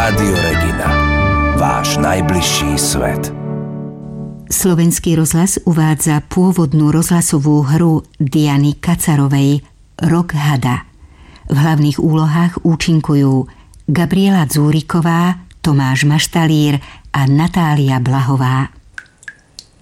Rádio Regina. Váš najbližší svet. Slovenský rozhlas uvádza pôvodnú rozhlasovú hru Diany Kacarovej Rok hada. V hlavných úlohách účinkujú Gabriela Dzúriková, Tomáš Maštalír a Natália Blahová.